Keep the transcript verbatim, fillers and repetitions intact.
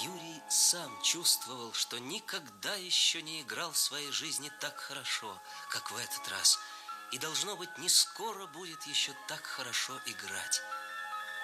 Юрий сам чувствовал, что никогда еще не играл в своей жизни так хорошо, как в этот раз. И, должно быть, не скоро будет еще так хорошо играть.